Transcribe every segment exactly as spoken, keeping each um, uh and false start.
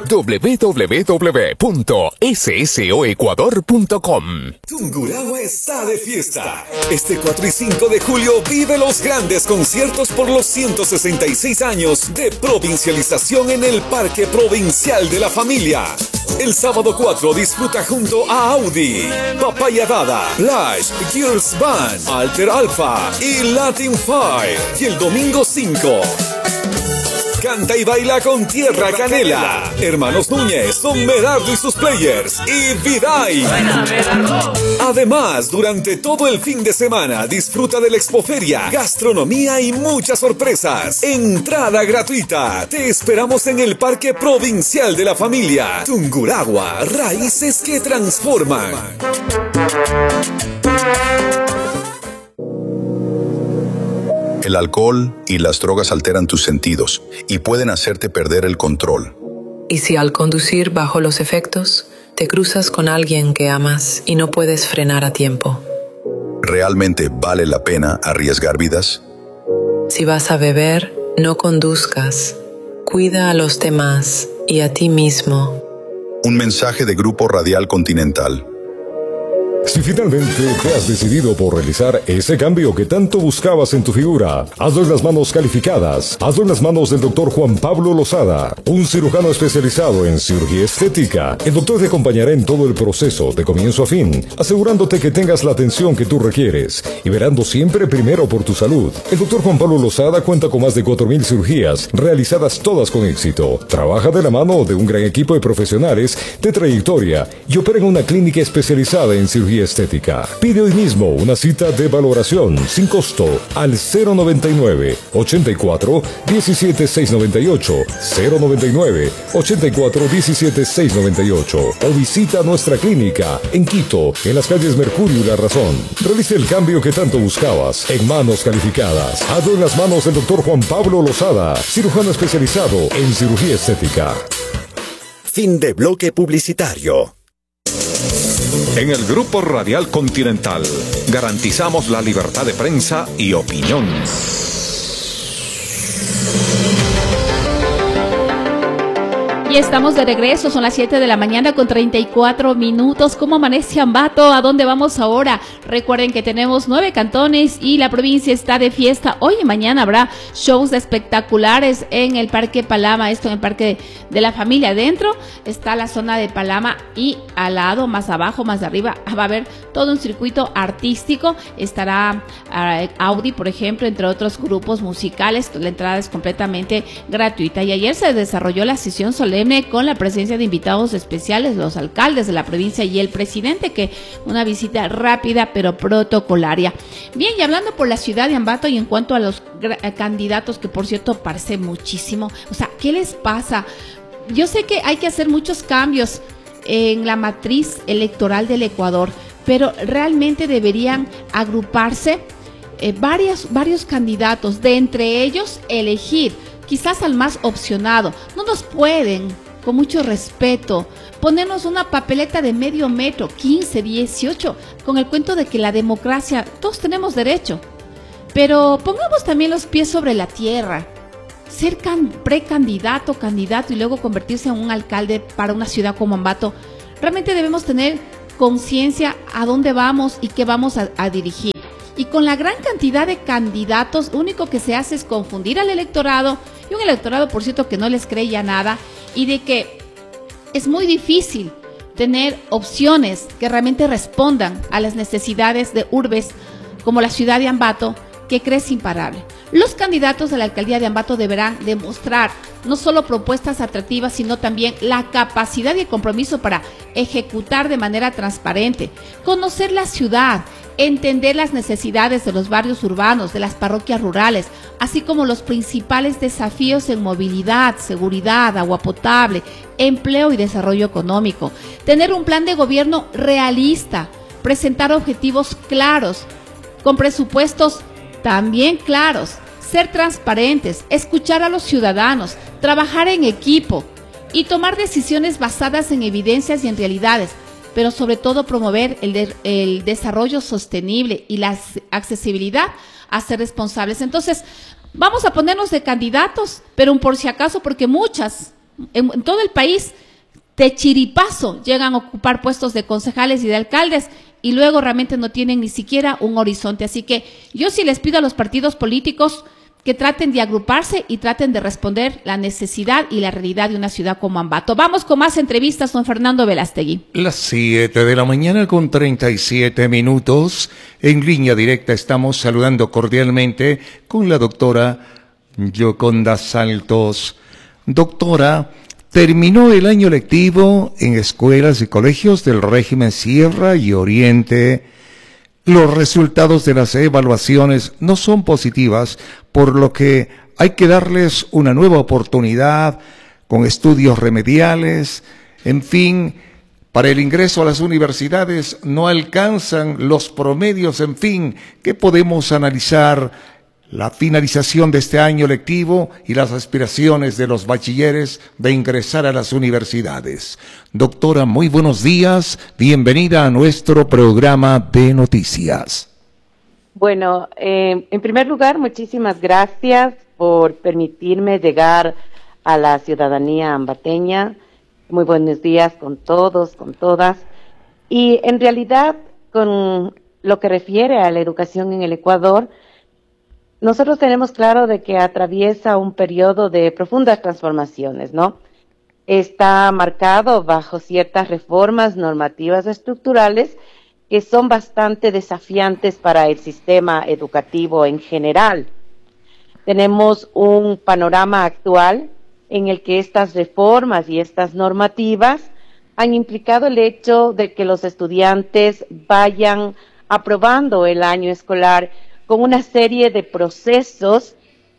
doble u doble u doble u punto soecuador punto com. Tungurahua está de fiesta. Este cuatro y cinco de julio vive los grandes conciertos por los ciento sesenta y seis años de provincialización en el Parque Provincial de la Familia. El sábado cuatro disfruta junto a Audi, Papaya Dada, Flash, Girls Band, Alter Alpha y Latin Fire. Y el domingo cinco... canta y baila con Tierra Canela, Hermanos Núñez, Don Merardo y sus players, y Viday. Además, durante todo el fin de semana, disfruta de la expoferia, gastronomía y muchas sorpresas. Entrada gratuita. Te esperamos en el Parque Provincial de la Familia. Tungurahua, raíces que transforman. El alcohol y las drogas alteran tus sentidos y pueden hacerte perder el control. ¿Y si al conducir bajo los efectos, te cruzas con alguien que amas y no puedes frenar a tiempo? ¿Realmente vale la pena arriesgar vidas? Si vas a beber, no conduzcas. Cuida a los demás y a ti mismo. Un mensaje de Grupo Radial Continental. Si finalmente te has decidido por realizar ese cambio que tanto buscabas en tu figura, hazlo en las manos calificadas. Hazlo en las manos del doctor Juan Pablo Lozada, un cirujano especializado en cirugía estética. El doctor te acompañará en todo el proceso, de comienzo a fin, asegurándote que tengas la atención que tú requieres y verando siempre primero por tu salud. El doctor Juan Pablo Lozada cuenta con más de cuatro mil cirugías, realizadas todas con éxito. Trabaja de la mano de un gran equipo de profesionales de trayectoria y opera en una clínica especializada en cirugía estética. Pide hoy mismo una cita de valoración sin costo al cero noventa y nueve, ochenta y cuatro, diecisiete, seiscientos noventa y ocho, cero noventa y nueve, ochenta y cuatro, diecisiete, seiscientos noventa y ocho o visita nuestra clínica en Quito, en las calles Mercurio y La Razón. Realice el cambio que tanto buscabas en manos calificadas. Hazlo en las manos del doctor Juan Pablo Lozada, cirujano especializado en cirugía estética. Fin de bloque publicitario. En el Grupo Radial Continental garantizamos la libertad de prensa y opinión. Y estamos de regreso, son las siete de la mañana con treinta y cuatro minutos. ¿Cómo amanece Ambato? ¿A dónde vamos ahora? Recuerden que tenemos nueve cantones y la provincia está de fiesta. Hoy y mañana habrá shows espectaculares en el Parque Palama, esto en el Parque de la Familia. Adentro está la zona de Palama y al lado, más abajo, más arriba, va a haber todo un circuito artístico. Estará uh, Audi, por ejemplo, entre otros grupos musicales. La entrada es completamente gratuita. Y ayer se desarrolló la sesión solemne con la presencia de invitados especiales, los alcaldes de la provincia y el presidente, que una visita rápida pero protocolaria. Bien, y hablando por la ciudad de Ambato y en cuanto a los candidatos, que por cierto parece muchísimo, o sea, ¿qué les pasa? Yo sé que hay que hacer muchos cambios en la matriz electoral del Ecuador, pero realmente deberían agruparse eh, varios, varios candidatos, de entre ellos elegir quizás al más opcionado. No nos pueden, con mucho respeto, ponernos una papeleta de medio metro, quince, dieciocho, con el cuento de que la democracia, todos tenemos derecho. Pero pongamos también los pies sobre la tierra. Ser can, precandidato, candidato y luego convertirse en un alcalde para una ciudad como Ambato, realmente debemos tener conciencia a dónde vamos y qué vamos a, a dirigir. Y con la gran cantidad de candidatos, lo único que se hace es confundir al electorado, y un electorado, por cierto, que no les cree ya nada, y de que es muy difícil tener opciones que realmente respondan a las necesidades de urbes como la ciudad de Ambato, que crece imparable. Los candidatos a la alcaldía de Ambato deberán demostrar no solo propuestas atractivas, sino también la capacidad y el compromiso para ejecutar de manera transparente, conocer la ciudad, entender las necesidades de los barrios urbanos, de las parroquias rurales, así como los principales desafíos en movilidad, seguridad, agua potable, empleo y desarrollo económico. Tener un plan de gobierno realista, presentar objetivos claros, con presupuestos también claros, ser transparentes, escuchar a los ciudadanos, trabajar en equipo y tomar decisiones basadas en evidencias y en realidades, pero sobre todo promover el, de, el desarrollo sostenible y la accesibilidad a ser responsables. Entonces, vamos a ponernos de candidatos, pero un por si acaso, porque muchas, en, en todo el país, de chiripazo llegan a ocupar puestos de concejales y de alcaldes y luego realmente no tienen ni siquiera un horizonte. Así que yo sí les pido a los partidos políticos que traten de agruparse y traten de responder la necesidad y la realidad de una ciudad como Ambato. Vamos con más entrevistas, don Fernando Velastegui. Las siete de la mañana con treinta y siete minutos. En línea directa estamos saludando cordialmente con la doctora Yoconda Saltos. Doctora, terminó el año lectivo en escuelas y colegios del régimen Sierra y Oriente. Los resultados de las evaluaciones no son positivas, por lo que hay que darles una nueva oportunidad con estudios remediales. En fin, para el ingreso a las universidades no alcanzan los promedios. En fin, ¿qué podemos analizar? La finalización de este año lectivo y las aspiraciones de los bachilleres de ingresar a las universidades. Doctora, muy buenos días. Bienvenida a nuestro programa de noticias. Bueno, eh, en primer lugar, muchísimas gracias por permitirme llegar a la ciudadanía ambateña. Muy buenos días con todos, con todas. Y en realidad, con lo que refiere a la educación en el Ecuador, nosotros tenemos claro de que atraviesa un periodo de profundas transformaciones, ¿no? Está marcado bajo ciertas reformas normativas estructurales que son bastante desafiantes para el sistema educativo en general. Tenemos un panorama actual en el que estas reformas y estas normativas han implicado el hecho de que los estudiantes vayan aprobando el año escolar con una serie de procesos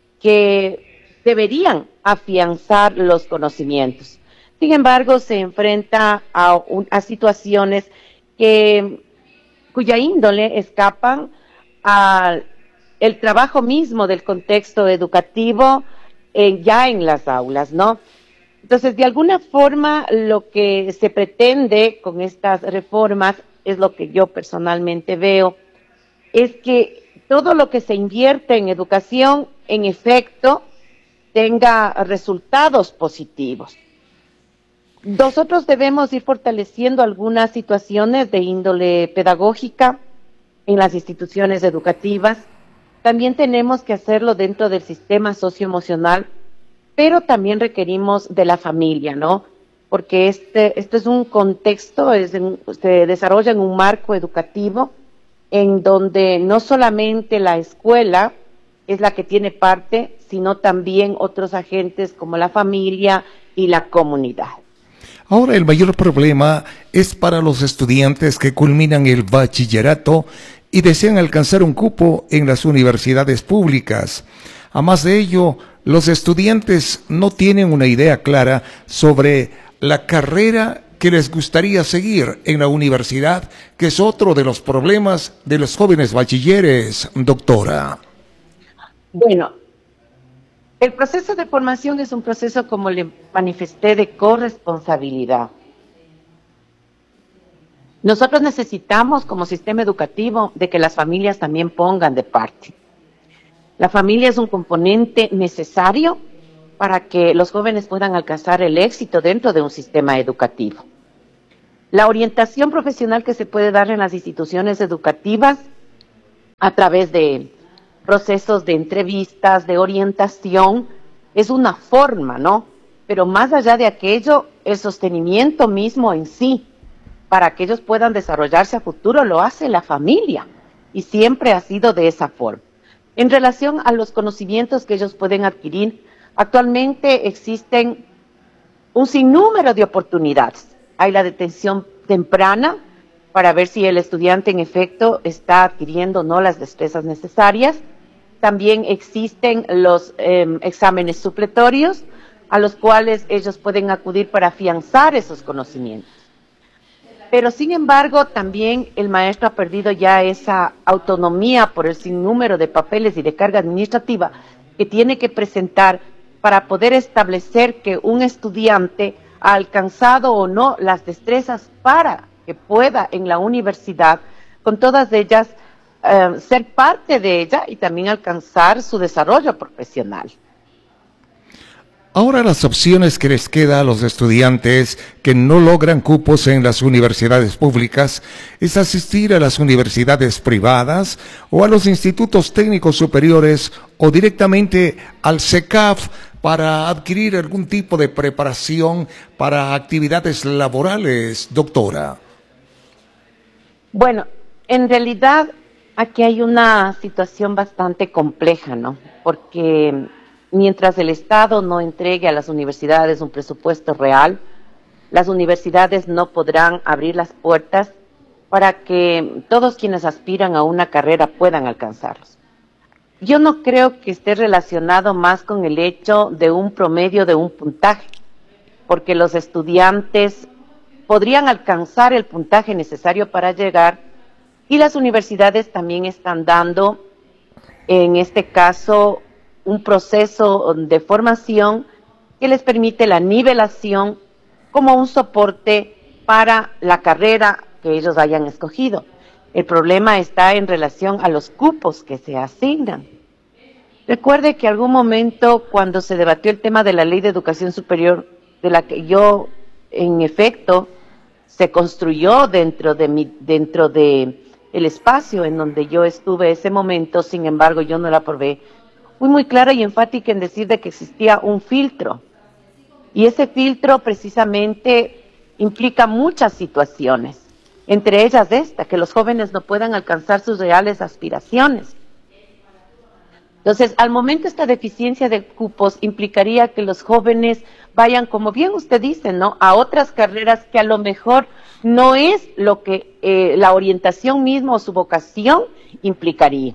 que deberían afianzar los conocimientos. Sin embargo, se enfrenta a, un, a situaciones que, cuya índole escapan al el trabajo mismo del contexto educativo eh, ya en las aulas, ¿no? Entonces, de alguna forma, lo que se pretende con estas reformas, es lo que yo personalmente veo, es que todo lo que se invierte en educación, en efecto, tenga resultados positivos. Nosotros debemos ir fortaleciendo algunas situaciones de índole pedagógica en las instituciones educativas. También tenemos que hacerlo dentro del sistema socioemocional, pero también requerimos de la familia, ¿no? Porque este, este es un contexto, es en, se desarrolla en un marco educativo en donde no solamente la escuela es la que tiene parte, sino también otros agentes como la familia y la comunidad. Ahora el mayor problema es para los estudiantes que culminan el bachillerato y desean alcanzar un cupo en las universidades públicas. A más de ello, los estudiantes no tienen una idea clara sobre la carrera que les gustaría seguir en la universidad, que es otro de los problemas de los jóvenes bachilleres, doctora. Bueno, el proceso de formación es un proceso, como le manifesté, de corresponsabilidad. Nosotros necesitamos, como sistema educativo, de que las familias también pongan de parte. La familia es un componente necesario para que los jóvenes puedan alcanzar el éxito dentro de un sistema educativo. La orientación profesional que se puede dar en las instituciones educativas a través de procesos de entrevistas, de orientación, es una forma, ¿no? Pero más allá de aquello, el sostenimiento mismo en sí, para que ellos puedan desarrollarse a futuro, lo hace la familia, y siempre ha sido de esa forma. En relación a los conocimientos que ellos pueden adquirir, actualmente existen un sinnúmero de oportunidades. Hay la detención temprana para ver si el estudiante en efecto está adquiriendo o no las destrezas necesarias. También existen los eh, exámenes supletorios a los cuales ellos pueden acudir para afianzar esos conocimientos. Pero sin embargo, también el maestro ha perdido ya esa autonomía por el sinnúmero de papeles y de carga administrativa que tiene que presentar para poder establecer que un estudiante ha alcanzado o no las destrezas para que pueda en la universidad, con todas ellas, eh, ser parte de ella y también alcanzar su desarrollo profesional. Ahora las opciones que les queda a los estudiantes que no logran cupos en las universidades públicas es asistir a las universidades privadas o a los institutos técnicos superiores o directamente al C E C A F para adquirir algún tipo de preparación para actividades laborales, doctora. Bueno, en realidad aquí hay una situación bastante compleja, ¿no? Porque mientras el Estado no entregue a las universidades un presupuesto real, las universidades no podrán abrir las puertas para que todos quienes aspiran a una carrera puedan alcanzarlos. Yo no creo que esté relacionado más con el hecho de un promedio de un puntaje, porque los estudiantes podrían alcanzar el puntaje necesario para llegar y las universidades también están dando, en este caso, un proceso de formación que les permite la nivelación como un soporte para la carrera que ellos hayan escogido. El problema está en relación a los cupos que se asignan. Recuerde que algún momento cuando se debatió el tema de la Ley de Educación Superior, de la que yo, en efecto, se construyó dentro de mi, dentro de el espacio en donde yo estuve ese momento, sin embargo yo no la aprobé, fui muy clara y enfática en decir de que existía un filtro. Y ese filtro precisamente implica muchas situaciones, entre ellas esta, que los jóvenes no puedan alcanzar sus reales aspiraciones. Entonces, al momento esta deficiencia de cupos implicaría que los jóvenes vayan, como bien usted dice, ¿no?, a otras carreras que a lo mejor no es lo que eh, la orientación misma o su vocación implicaría.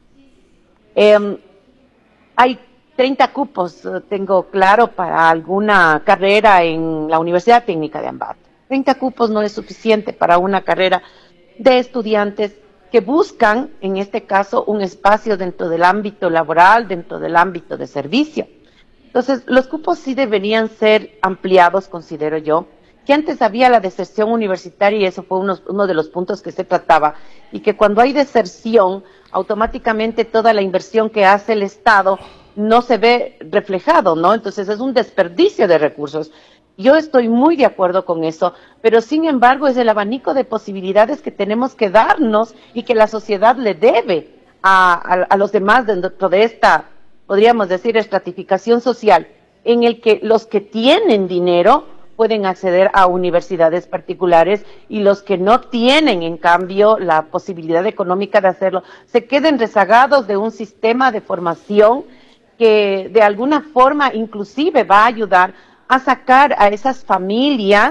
Eh, hay treinta cupos, tengo claro, para alguna carrera en la Universidad Técnica de Ambato. treinta cupos no es suficiente para una carrera de estudiantes que buscan, en este caso, un espacio dentro del ámbito laboral, dentro del ámbito de servicio. Entonces, los cupos sí deberían ser ampliados, considero yo, que antes había la deserción universitaria y eso fue uno, uno de los puntos que se trataba, y que cuando hay deserción, automáticamente toda la inversión que hace el Estado no se ve reflejado, ¿no? Entonces es un desperdicio de recursos. Yo estoy muy de acuerdo con eso, pero sin embargo es el abanico de posibilidades que tenemos que darnos y que la sociedad le debe a, a, a los demás dentro de esta, podríamos decir, estratificación social, en el que los que tienen dinero pueden acceder a universidades particulares y los que no tienen, en cambio, la posibilidad económica de hacerlo, se queden rezagados de un sistema de formación que de alguna forma inclusive va a ayudar a sacar a esas familias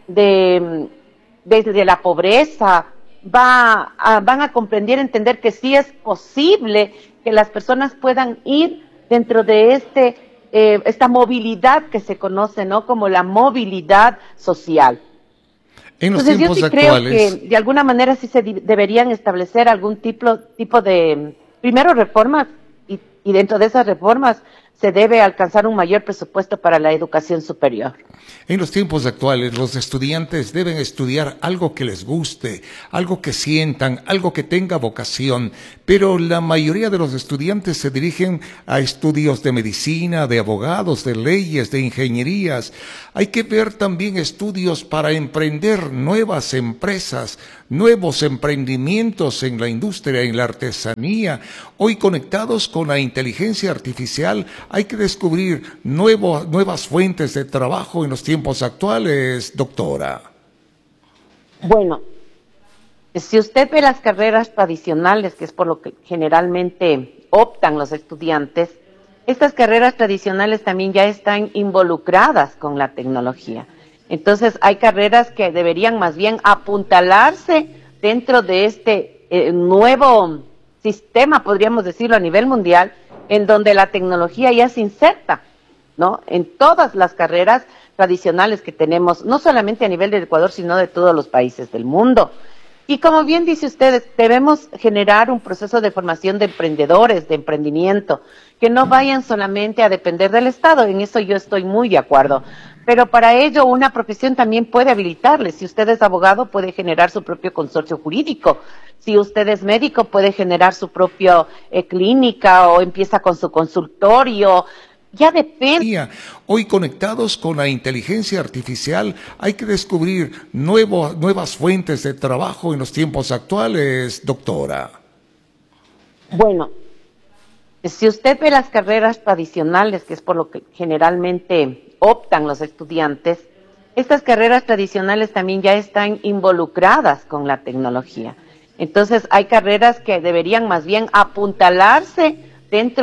de, de, de la pobreza, va a, van a comprender, entender que sí es posible que las personas puedan ir dentro de este eh, esta movilidad que se conoce, ¿no?, como la movilidad social. En los Entonces tiempos yo sí actuales, creo que de alguna manera sí se deberían establecer algún tipo, tipo de, primero, reformas, y, y dentro de esas reformas se debe alcanzar un mayor presupuesto para la educación superior. En los tiempos actuales, los estudiantes deben estudiar algo que les guste, algo que sientan, algo que tenga vocación, pero la mayoría de los estudiantes se dirigen a estudios de medicina, de abogados, de leyes, de ingenierías. Hay que ver también estudios para emprender nuevas empresas, nuevos emprendimientos en la industria, en la artesanía. Hoy, conectados con la inteligencia artificial, hay que descubrir nuevo, nuevas fuentes de trabajo en los tiempos actuales, doctora. Bueno, si usted ve las carreras tradicionales, que es por lo que generalmente optan los estudiantes, estas carreras tradicionales también ya están involucradas con la tecnología. Entonces hay carreras que deberían más bien apuntalarse dentro de este eh, nuevo sistema, podríamos decirlo, a nivel mundial, en donde la tecnología ya se inserta, ¿no?, en todas las carreras tradicionales que tenemos, no solamente a nivel del Ecuador, sino de todos los países del mundo. Y como bien dice usted, debemos generar un proceso de formación de emprendedores, de emprendimiento, que no vayan solamente a depender del Estado. En eso yo estoy muy de acuerdo. Pero para ello una profesión también puede habilitarle. Si usted es abogado, puede generar su propio consorcio jurídico. Si usted es médico, puede generar su propia eh, clínica o empieza con su consultorio. Ya depende. Hoy conectados con la inteligencia artificial, hay que descubrir nuevo, nuevas fuentes de trabajo en los tiempos actuales, doctora. Bueno, si usted ve las carreras tradicionales, que es por lo que generalmente optan los estudiantes, estas carreras tradicionales también ya están involucradas con la tecnología. Entonces hay carreras que deberían más bien apuntalarse dentro